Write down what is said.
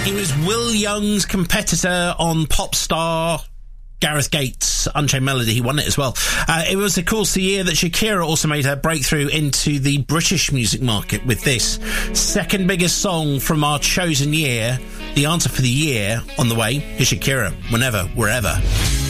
He was Will Young's competitor on Popstar. Gareth Gates, Unchained Melody, he won it as well. It was, of course, the year that Shakira also made her breakthrough into the British music market with this second biggest song from our chosen year. The answer for the year on the way is Shakira, Whenever, Wherever.